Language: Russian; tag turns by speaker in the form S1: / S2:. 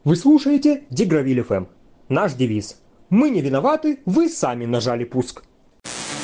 S1: Вы слушаете Дегравиль ФМ. Наш девиз: мы не виноваты, вы сами нажали пуск.